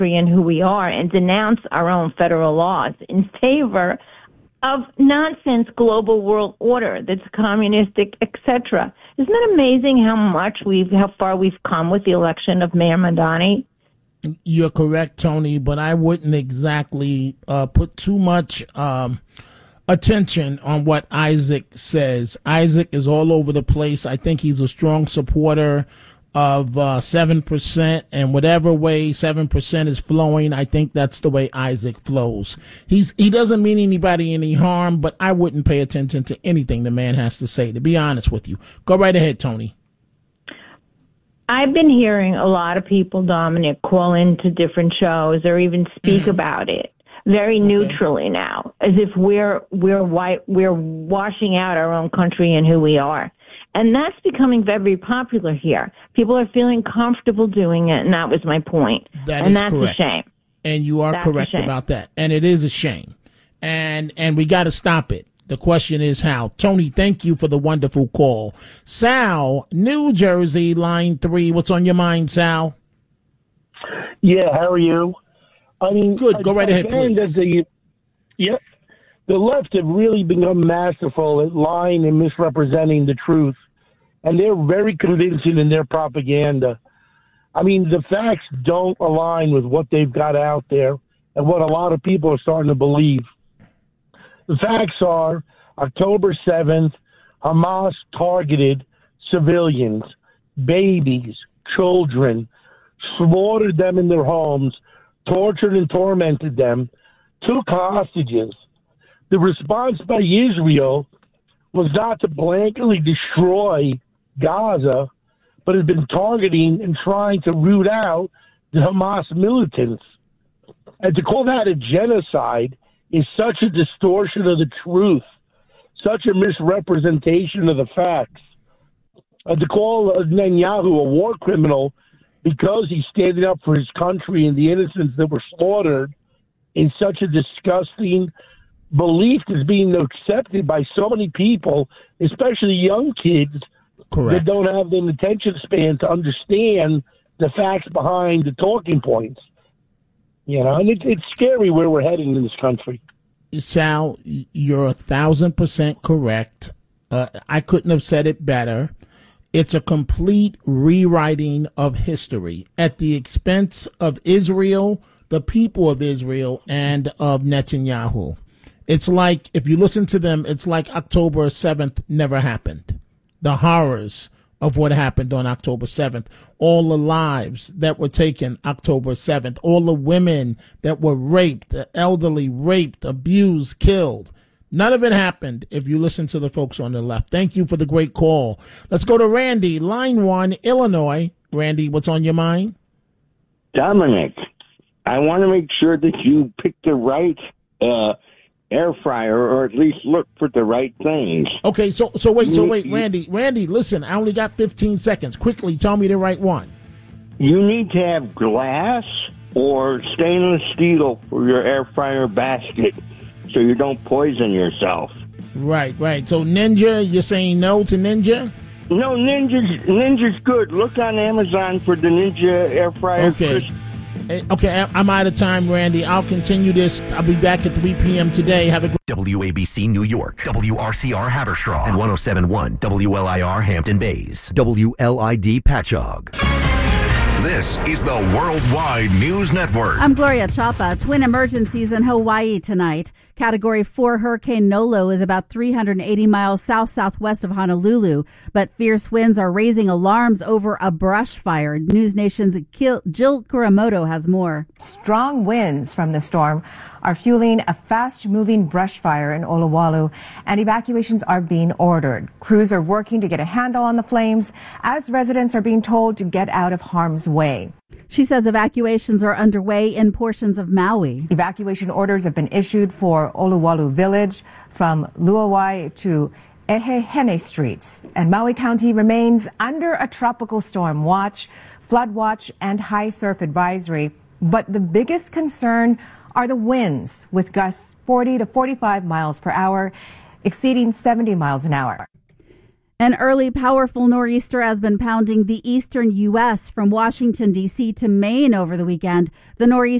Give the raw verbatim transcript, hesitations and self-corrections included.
and who we are and denounce our own federal laws in favor of nonsense global world order that's communistic, et cetera. Isn't it amazing how much we've, how far we've come with the election of Mayor Mamdani? You're correct, Tony, but I wouldn't exactly uh, put too much um, attention on what Isaac says. Isaac is all over the place. I think he's a strong supporter of uh, seven percent, and whatever way seven percent is flowing, I think that's the way Isaac flows. He's He doesn't mean anybody any harm, but I wouldn't pay attention to anything the man has to say, to be honest with you. Go right ahead, Tony. I've been hearing a lot of people, Dominic, call into different shows or even speak mm-hmm. about it very okay. neutrally now, as if we're we're white, we're washing out our own country and who we are. And that's becoming very popular here. People are feeling comfortable doing it, and that was my point. That and is that's correct. a shame. And you are that's correct about that. And it is a shame. And and we got to stop it. The question is how. Tony, thank you for the wonderful call. Sal, New Jersey, line three. What's on your mind, Sal? Yeah, how are you? I mean, good. Go right ahead, please. That the, yeah, the left have really become masterful at lying and misrepresenting the truth, and they're very convincing in their propaganda. I mean, the facts don't align with what they've got out there and what a lot of people are starting to believe. The facts are October seventh, Hamas targeted civilians, babies, children, slaughtered them in their homes, tortured and tormented them, took hostages. The response by Israel was not to blankly destroy Gaza, but has been targeting and trying to root out the Hamas militants. And to call that a genocide is such a distortion of the truth, such a misrepresentation of the facts. Uh, to call Netanyahu a war criminal because he's standing up for his country and the innocents that were slaughtered is such a disgusting belief that's being accepted by so many people, especially young kids Correct. that don't have the attention span to understand the facts behind the talking points. You know, and it, it's scary where we're heading in this country. Sal, you're a thousand percent correct. Uh, I couldn't have said it better. It's a complete rewriting of history at the expense of Israel, the people of Israel, and of Netanyahu. It's like, if you listen to them, it's like October seventh never happened. The horrors of what happened on October seventh, all the lives that were taken October seventh, all the women that were raped, the elderly raped, abused, killed. None of it happened if you listen to the folks on the left. Thank you for the great call. Let's go to Randy, line one, Illinois. Randy, what's on your mind? Dominic, I want to make sure that you pick the right uh, air fryer, or at least look for the right things. Okay, so so wait, so wait, Randy, Randy, listen, I only got fifteen seconds. Quickly, tell me the right one. You need to have glass or stainless steel for your air fryer basket so you don't poison yourself. Right, right. So Ninja, you're saying no to Ninja? No, Ninja's, Ninja's good. Look on Amazon for the Ninja air fryer. Okay. Okay, I'm out of time, Randy. I'll continue this. I'll be back at three p.m. today. Have a great W A B C New York, W R C R Haverstraw, and one oh seven point one W L I R Hampton Bays, W L I D Patchogue. This is the Worldwide News Network. I'm Gloria Chapa. Twin emergencies in Hawaii tonight. Category four Hurricane Nolo is about three hundred eighty miles south-southwest of Honolulu, but fierce winds are raising alarms over a brush fire. News Nation's Jill Kuramoto has more. Strong winds from the storm are fueling a fast-moving brush fire in Olowalu, and evacuations are being ordered. Crews are working to get a handle on the flames as residents are being told to get out of harm's way. She says evacuations are underway in portions of Maui. Evacuation orders have been issued for Olowalu Village from Luawai to Ehehene Streets. And Maui County remains under a tropical storm watch, flood watch, and high surf advisory. But the biggest concern are the winds, with gusts forty to forty-five miles per hour, exceeding seventy miles an hour. An early powerful nor'easter has been pounding the eastern U S from Washington, D C to Maine over the weekend. The nor'easter